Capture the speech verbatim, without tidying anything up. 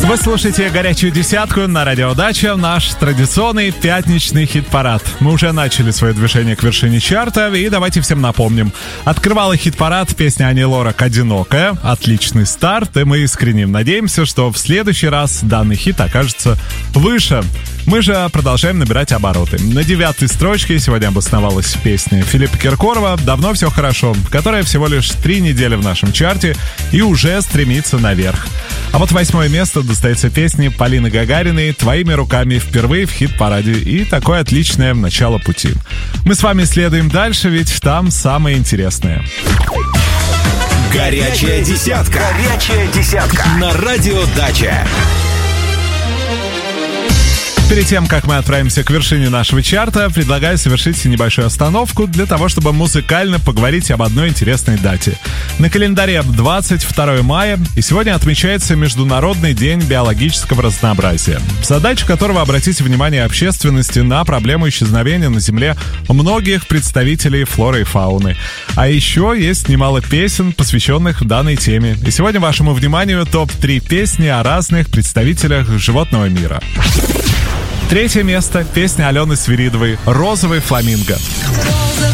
Вы слушаете «Горячую десятку» на Радио Дача, наш традиционный пятничный хит-парад. Мы уже начали свое движение к вершине чарта, и давайте всем напомним. Открывала хит-парад песня Ани Лорак «Одинокая». Отличный старт, и мы искренне надеемся, что в следующий раз данный хит окажется выше. Мы же продолжаем набирать обороты. На девятой строчке сегодня обосновалась песня Филиппа Киркорова «Давно все хорошо», которая всего лишь три недели в нашем чарте и уже стремится наверх. А вот восьмое место достается песне Полины Гагариной «Твоими руками» впервые в хит-параде, и такое отличное начало пути. Мы с вами следуем дальше, ведь там самое интересное. Горячая десятка. Горячая десятка. На Радио Дача. Перед тем, как мы отправимся к вершине нашего чарта, предлагаю совершить небольшую остановку для того, чтобы музыкально поговорить об одной интересной дате. На календаре двадцать второе мая, и сегодня отмечается Международный день биологического разнообразия, задача которого обратить внимание общественности на проблему исчезновения на Земле многих представителей флоры и фауны. А еще есть немало песен, посвященных данной теме. И сегодня вашему вниманию топ три песни о разных представителях животного мира. Третье место — песня Алены Свиридовой «Розовый фламинго».